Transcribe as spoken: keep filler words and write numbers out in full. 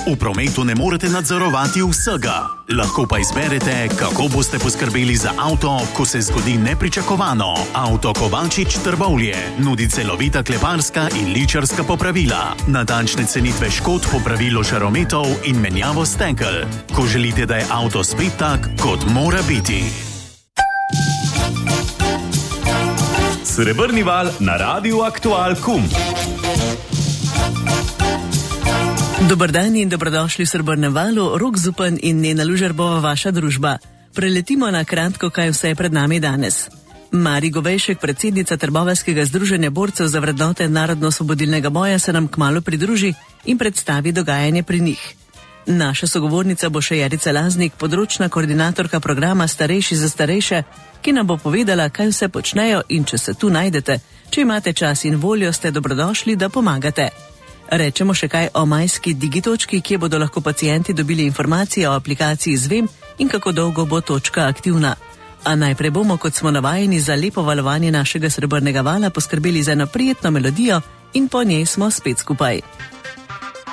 V prometu ne morete nadzorovati vsega. Lahko pa izberete, kako boste poskrbeli za avto, ko se zgodi nepričakovano. Avto Kovačič Trbovlje nudi celovita kleparska in ličarska popravila, natančne cenitve škod, popravilo žarometov in menjavo stekel. Ko želite, da je avto spet tak, kot mora biti. Srebrni val na Radiu Aktual Kum. Dober dan in dobrodošli v Srebrnem valu, Rok Zupan in Nena Lužar bova vaša družba. Preletimo na kratko, kaj vse je pred nami danes. Mari Govejšek, predsednica Trboveljskega združenja borcev za vrednote narodno-osvobodilnega boja, se nam kmalu pridruži in predstavi dogajanje pri njih. Naša sogovornica bo še Jerica Laznik, področna koordinatorka programa Starejši za starejše, ki nam bo povedala, kaj vse počnejo in če se tu najdete. Če imate čas in voljo, ste dobrodošli, da pomagate. Rečemo še kaj o majski digitočki, kje bodo lahko pacienti dobili informacije o aplikaciji Zvem in kako dolgo bo točka aktivna. A najprej bomo, kot smo navajeni za lepo valovanje našega srebrnega vala, poskrbeli za eno prijetno melodijo in po njej smo spet skupaj.